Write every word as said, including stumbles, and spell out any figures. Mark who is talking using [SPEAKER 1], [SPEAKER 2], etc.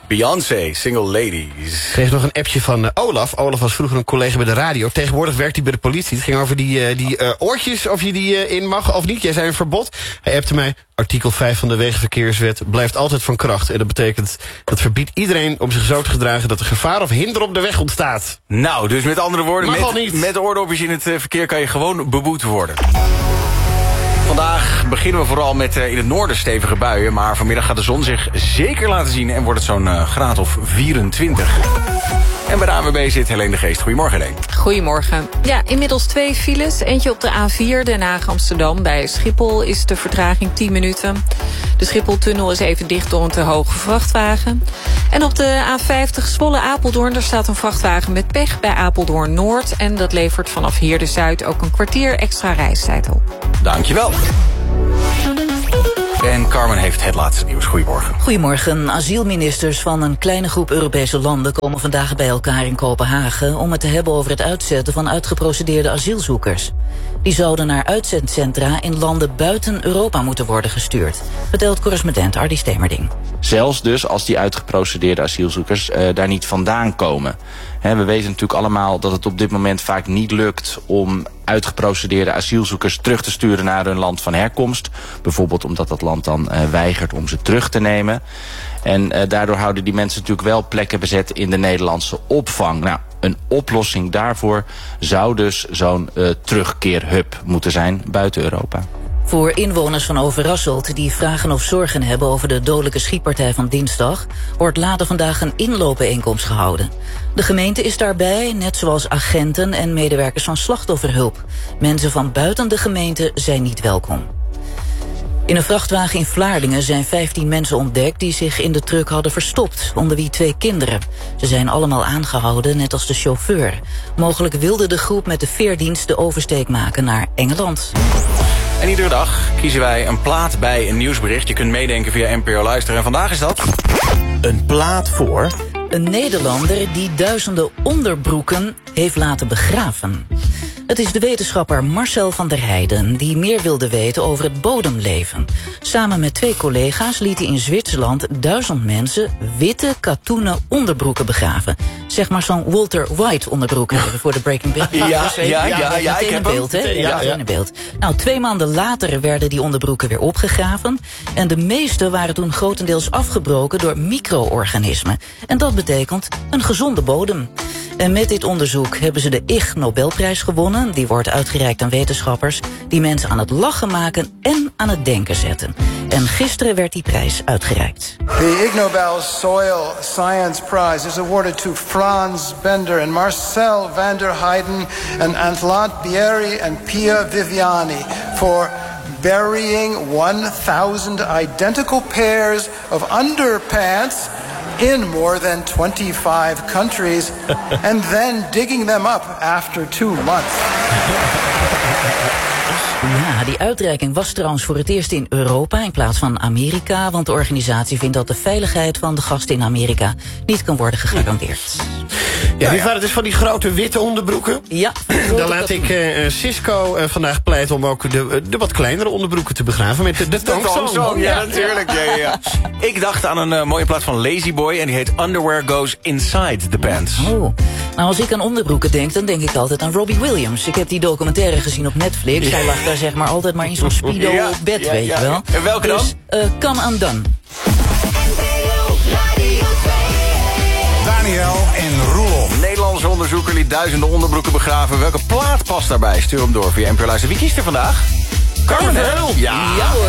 [SPEAKER 1] Beyoncé, Single Ladies.
[SPEAKER 2] Ik kreeg nog een appje van uh, Olaf. Olaf was vroeger een collega bij de radio. Tegenwoordig werkt hij bij de politie. Het ging over die, uh, die uh, oortjes, of je die uh, in mag of niet. Jij zei een verbod. Hij appte mij, artikel vijf van de Wegenverkeerswet blijft altijd van kracht. En dat betekent, dat verbiedt iedereen om zich zo te gedragen dat er gevaar of hinder op de weg ontstaat.
[SPEAKER 1] Nou, dus met andere woorden,
[SPEAKER 2] Mag al
[SPEAKER 1] met,
[SPEAKER 2] niet.
[SPEAKER 1] met oordopjes in het uh, verkeer kan je gewoon beboet worden. Vandaag beginnen we vooral met uh, in het noorden stevige buien. Maar vanmiddag gaat de zon zich zeker laten zien en wordt het zo'n uh, graad of vierentwintig. En bij de A N W B zit Helene de Geest. Goedemorgen, Helene.
[SPEAKER 3] Goedemorgen. Ja, inmiddels twee files. Eentje op de A vier, Den Haag-Amsterdam. Bij Schiphol is de vertraging tien minuten. De Schipholtunnel is even dicht door een te hoge vrachtwagen. En op de A vijftig Zwolle-Apeldoorn, daar staat een vrachtwagen met pech bij Apeldoorn-Noord. En dat levert vanaf Heerde-Zuid ook een kwartier extra reistijd op.
[SPEAKER 1] Dankjewel. En Carmen heeft het laatste nieuws. Goedemorgen.
[SPEAKER 4] Goedemorgen. Asielministers van een kleine groep Europese landen komen vandaag bij elkaar in Kopenhagen om het te hebben over het uitzetten van uitgeprocedeerde asielzoekers. Die zouden naar uitzendcentra in landen buiten Europa moeten worden gestuurd, vertelt correspondent Ardy Stemerding.
[SPEAKER 5] Zelfs dus als die uitgeprocedeerde asielzoekers uh, daar niet vandaan komen. He, we weten natuurlijk allemaal dat het op dit moment vaak niet lukt om uitgeprocedeerde asielzoekers terug te sturen naar hun land van herkomst. Bijvoorbeeld omdat dat land dan uh, weigert om ze terug te nemen. En uh, daardoor houden die mensen natuurlijk wel plekken bezet in de Nederlandse opvang. Nou, een oplossing daarvoor zou dus zo'n uh, terugkeerhub moeten zijn buiten Europa.
[SPEAKER 4] Voor inwoners van Overasselt die vragen of zorgen hebben over de dodelijke schietpartij van dinsdag, wordt later vandaag een inloopbijeenkomst gehouden. De gemeente is daarbij, net zoals agenten en medewerkers van slachtofferhulp. Mensen van buiten de gemeente zijn niet welkom. In een vrachtwagen in Vlaardingen zijn vijftien mensen ontdekt die zich in de truck hadden verstopt, onder wie twee kinderen. Ze zijn allemaal aangehouden, net als de chauffeur. Mogelijk wilde de groep met de veerdienst de oversteek maken naar Engeland.
[SPEAKER 1] En iedere dag kiezen wij een plaat bij een nieuwsbericht. Je kunt meedenken via N P O Luisteren. En vandaag is dat een plaat voor
[SPEAKER 4] een Nederlander die duizenden onderbroeken heeft laten begraven. Het is de wetenschapper Marcel van der Heijden die meer wilde weten over het bodemleven. Samen met twee collega's liet hij in Zwitserland duizend mensen witte katoenen onderbroeken begraven. Zeg maar zo'n Walter White onderbroeken voor de Breaking Bad.
[SPEAKER 1] Ja, ja, ja, ja, ja, ik
[SPEAKER 4] heb
[SPEAKER 1] heb
[SPEAKER 4] beeld, hè?
[SPEAKER 1] hem.
[SPEAKER 4] Ja,
[SPEAKER 1] Ja,
[SPEAKER 4] ja. beeld. Nou, twee maanden later werden die onderbroeken weer opgegraven. En de meeste waren toen grotendeels afgebroken door micro-organismen. En dat betekent een gezonde bodem. En met dit onderzoek hebben ze de Ig Nobelprijs gewonnen. Die wordt uitgereikt aan wetenschappers die mensen aan het lachen maken en aan het denken zetten. En gisteren werd die prijs uitgereikt.
[SPEAKER 6] The Ig Nobel Soil Science Prize is awarded to Frans Bender and Marcel van der Heijden and Antlat Bieri and Pia Viviani for burying one thousand identical pairs of underpants in more than twenty-five countries and then digging them up after two months.
[SPEAKER 4] Ja, die uitreiking was trouwens voor het eerst in Europa in plaats van Amerika, want de organisatie vindt dat de veiligheid van de gasten in Amerika niet kan worden gegarandeerd.
[SPEAKER 2] Ja, dit waren dus van die grote witte onderbroeken.
[SPEAKER 4] Ja.
[SPEAKER 2] Dan laat ik uh, Cisco uh, vandaag pleiten om ook de, de wat kleinere onderbroeken te begraven met de, de
[SPEAKER 1] Tong-song. Ja, ja, natuurlijk. Ja, ja, ja. Ik dacht aan een uh, mooie plaat van Lazy Boy en die heet Underwear Goes Inside the Pants.
[SPEAKER 4] Oh. Nou, als ik aan onderbroeken denk, dan denk ik altijd aan Robbie Williams. Ik heb die documentaire gezien op Netflix. Hij lag daar zeg maar altijd maar in zo'n speedo
[SPEAKER 1] Ja,
[SPEAKER 4] op bed,
[SPEAKER 1] ja,
[SPEAKER 4] weet
[SPEAKER 1] ja.
[SPEAKER 4] je wel.
[SPEAKER 1] En welke dan?
[SPEAKER 4] Dus, uh, Come Undone.
[SPEAKER 7] Daniel en Roelof.
[SPEAKER 1] Nederlandse onderzoeker liet duizenden onderbroeken begraven. Welke plaat past daarbij? Stuur hem door via N P O Luisteren. Wie kiest er vandaag? Carmen.
[SPEAKER 4] Ja, ja hoor.